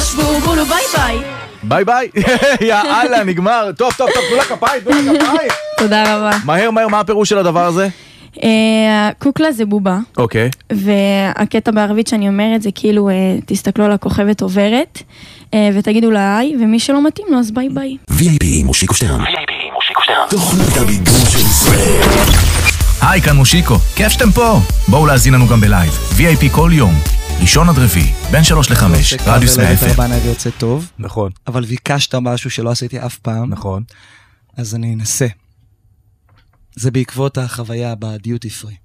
שבו בולו ביי ביי. ביי ביי. יאללה, נגמר. טוב, תנו לה כפיים. תודה רבה. מהר, מה הפירוש של הדבר הזה? קוקלה זה בובה. אוקיי. והקטע בערבית שאני אומרת זה כאילו, תסתכלו על הכוכבת עוברת, ותגידו לה היי, ומי שלא מתאים לו אז ביי ביי. VIP מושיקו שטרן. תוכנית הבידור של ישראל. היי, כאן מושיקו. כיף שאתם פה. בואו להזין לנו גם בלייב. VIP כל יום. ראשון עד רביעי, בין 3 ל-5, רדיוס 100 FM. רבנה יוצא טוב. נכון. אבל ביקשת משהו שלא עשיתי אף פעם. נכון. אז אני אנסה. זה בעקבות החוויה בדיוטי פרי.